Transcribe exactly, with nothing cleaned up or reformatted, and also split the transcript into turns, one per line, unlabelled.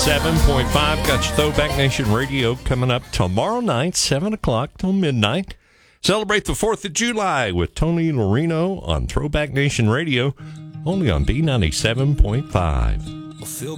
ninety-seven point five. Got your Throwback Nation Radio coming up tomorrow night, seven o'clock till midnight. Celebrate the fourth of July with Tony Lorino on Throwback Nation Radio, only on B ninety-seven point five.